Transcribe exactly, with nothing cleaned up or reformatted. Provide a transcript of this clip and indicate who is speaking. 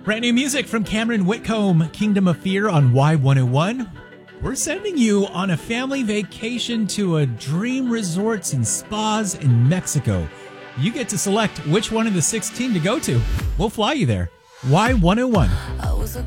Speaker 1: Brand new music from Cameron Whitcomb, Kingdom of Fear on Y one oh one. We're sending you on a family vacation to a dream resorts and spas in Mexico. You get to select which one of the sixteen to go to. We'll fly you there. Y one oh one.